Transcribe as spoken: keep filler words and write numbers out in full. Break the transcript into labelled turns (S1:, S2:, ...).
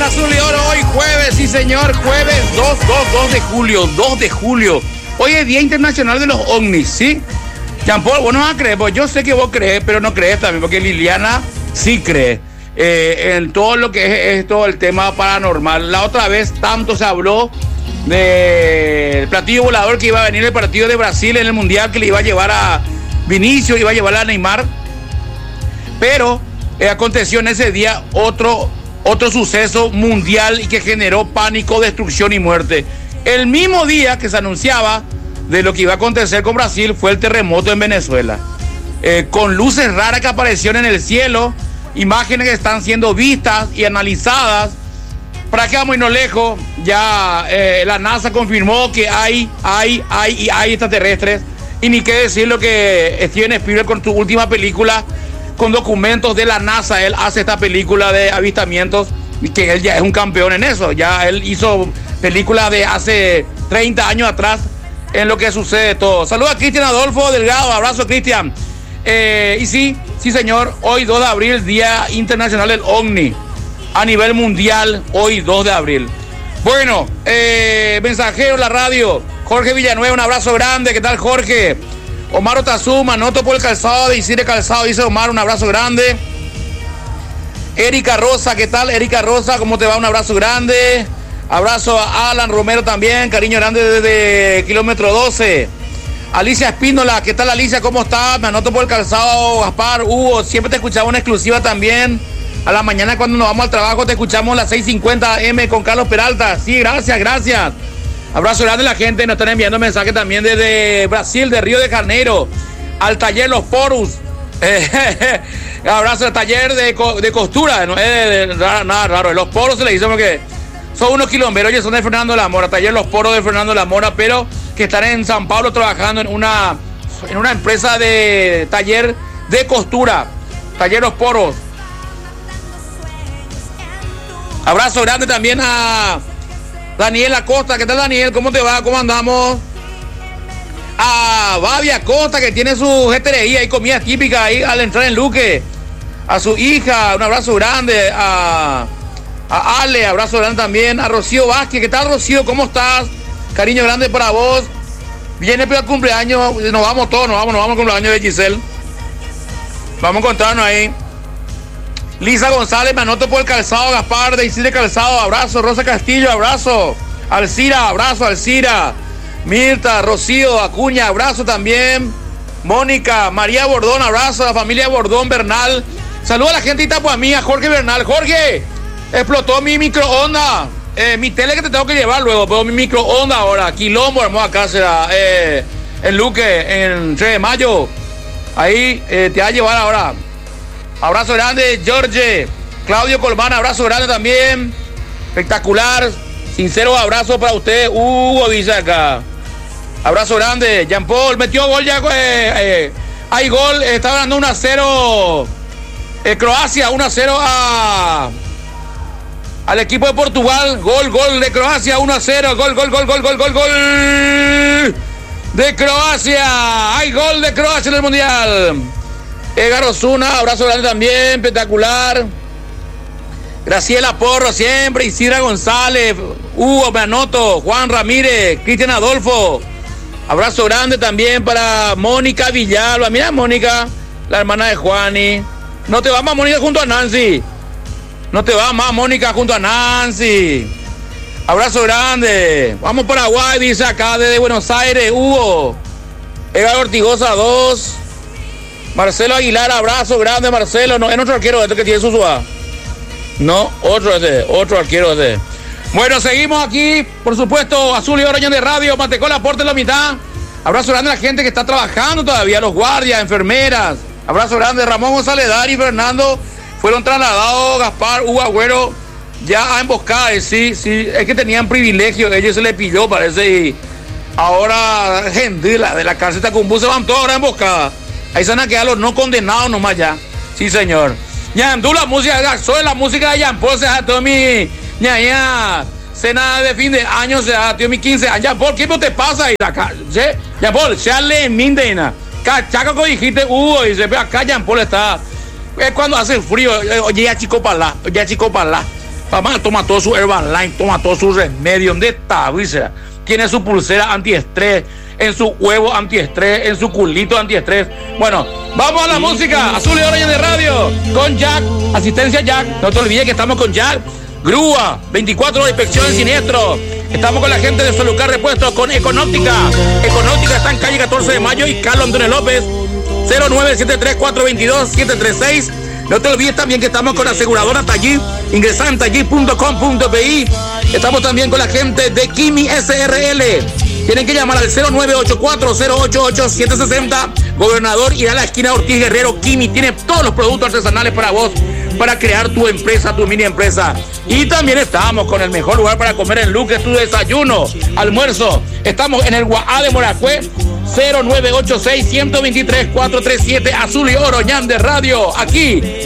S1: en Azul y Oro, hoy jueves, sí señor, jueves dos de julio, dos de julio. Hoy es Día Internacional de los OVNIs, ¿sí? Jean-Paul, vos no vas a creer, pues yo sé que vos crees, pero no crees también, porque Liliana sí cree eh, en todo lo que es, es todo el tema paranormal. La otra vez tanto se habló del platillo volador que iba a venir el partido de Brasil en el Mundial, que le iba a llevar a Vinicius, iba a llevar a Neymar, pero eh, aconteció en ese día otro, otro suceso mundial y que generó pánico, destrucción y muerte. El mismo día que se anunciaba de lo que iba a acontecer con Brasil fue el terremoto en Venezuela, eh, con luces raras que aparecieron en el cielo, imágenes que están siendo vistas y analizadas. Para que vamos y no lejos, ya eh, la NASA confirmó que hay, hay, hay y hay extraterrestres. Y ni qué decir lo que Steven Spielberg con su última película, con documentos de la NASA, él hace esta película de avistamientos, y que él ya es un campeón en eso. Ya él hizo películas de hace treinta años atrás en lo que sucede todo. Saludos a Cristian Adolfo Delgado, abrazo Cristian. Eh, y sí, sí señor, hoy dos de abril, Día Internacional del OVNI. A nivel mundial, hoy dos de abril. Bueno, eh, mensajero, la radio, Jorge Villanueva, un abrazo grande. ¿Qué tal, Jorge? Omar Otazuma, noto por el calzado de Isidre Calzado, dice Omar, un abrazo grande. Erika Rosa, ¿qué tal? Erika Rosa, ¿cómo te va? Un abrazo grande. Abrazo a Alan Romero también, cariño grande desde kilómetro doce. Alicia Espíndola, ¿qué tal, Alicia? ¿Cómo estás? Me anoto por el calzado, Gaspar, Hugo, siempre te escuchaba una exclusiva también. A la mañana cuando nos vamos al trabajo te escuchamos las seis cincuenta eme con Carlos Peralta. Sí, gracias, gracias. Abrazo grande a la gente. Nos están enviando mensajes también desde Brasil, de Río de Janeiro. Al taller Los Porus. Eh, abrazo al taller de, de costura. No es de, de, nada raro. Los Poros se le dice porque son unos quilomberos. Ellos son de Fernando de la Mora. Taller Los Poros de Fernando de la Mora. Pero que están en San Pablo trabajando en una, en una empresa de taller de costura. Taller Los Poros. Abrazo grande también a Daniel Acosta. ¿Qué tal, Daniel? ¿Cómo te va? ¿Cómo andamos? A Babi Acosta, que tiene su jeterería y comida típica ahí al entrar en Luque. A su hija, un abrazo grande. A, a Ale, abrazo grande también. A Rocío Vázquez. ¿Qué tal, Rocío? ¿Cómo estás? Cariño grande para vos. Viene el cumpleaños. Nos vamos todos, nos vamos, nos vamos al cumpleaños de Giselle. Vamos a encontrarnos ahí. Lisa González, me anoto por el calzado, Gaspar de Isidre Calzado, abrazo. Rosa Castillo, abrazo. Alcira, abrazo, Alcira. Mirta, Rocío, Acuña, abrazo también. Mónica, María Bordón, abrazo a la familia Bordón Bernal. Saludos a la gente de Itapuamí, a Jorge Bernal. Jorge, explotó mi microondas. Eh, mi tele que te tengo que llevar luego, pero mi microondas ahora. Quilombo, hermosa casa, eh, en Luque, en tres de mayo. Ahí eh, te va a llevar ahora. Abrazo grande, Jorge. Claudio Colmán, abrazo grande también. Espectacular. Sincero abrazo para usted. Hugo dice acá. Abrazo grande. Jean Paul metió gol ya. Eh, eh, hay gol. Está ganando uno a cero. Eh, Croacia, uno a cero a, al equipo de Portugal. Gol, gol de Croacia, uno a cero. Gol, gol, gol, gol, gol, gol, gol. De Croacia. Hay gol de Croacia en el Mundial. Edgar Osuna, abrazo grande también, espectacular. Graciela Porro siempre, Isidra González, Hugo Manoto, Juan Ramírez, Cristian Adolfo. Abrazo grande también para Mónica Villalba. Mira, Mónica, la hermana de Juani. No te va más, Mónica, junto a Nancy. No te va más, Mónica, junto a Nancy. Abrazo grande. Vamos Paraguay, dice acá desde Buenos Aires, Hugo. Edgar Ortigosa dos. Marcelo Aguilar, abrazo grande, Marcelo. No, es otro arquero este que tiene su suá. No, otro ese, otro arquero ese. Bueno, seguimos aquí, por supuesto, Azul y Oro de Radio, Mantecol, aporte la mitad. Abrazo grande a la gente que está trabajando todavía, los guardias, enfermeras. Abrazo grande, Ramón González Dari y Fernando fueron trasladados, Gaspar, Hugo Agüero, ya a emboscar, sí, sí, es que tenían privilegio, ellos se les pilló, parece, y ahora gente de la, de la cárcel de Tacumbú se van todos ahora a emboscada. Ahí se van a quedar los no condenados nomás ya. Sí, señor. Ñandú, la música, soy la música de Jean Paul, se ha todo mi ñaña. Cena de fin de año, se ha tío mi quince años. Jean Paul, ¿qué te pasa ahí acá? Jean Paul, se le mindena. Cachaca que dijiste, Hugo, y se ve acá Jean Paul está. Es cuando hace frío, oye, ya chico para la, ya chico para la. Mamá toma todo su Herbalife, toma todo su remedio. ¿Dónde está, Vícera? Tiene su pulsera antiestrés, en su huevo antiestrés, en su culito antiestrés. Bueno, vamos a la música. Azul y Oro de Radio con Jack, asistencia Jack. No te olvides que estamos con Jack. Grúa, veinticuatro horas de inspección siniestro. Estamos con la gente de Solucar Repuestos, con Econóptica. Econóptica está en calle catorce de mayo y Carlos Antonio López. cero nueve siete tres cuatro dos dos siete tres seis. No te olvides también que estamos con la aseguradora Tallí. Ingresá en tallí punto com punto pi. Estamos también con la gente de Kimi S R L. Tienen que llamar al cero nueve ocho cuatro cero ocho ocho siete seis cero. Gobernador, ir a la esquina Ortiz Guerrero. Kimi tiene todos los productos artesanales para vos, para crear tu empresa, tu mini empresa. Y también estamos con el mejor lugar para comer en Luque, tu desayuno, almuerzo. Estamos en el Guaá de Moracué, cero nueve ocho seis uno dos tres cuatro tres siete. Azul y Oro, Ñan de Radio, aquí.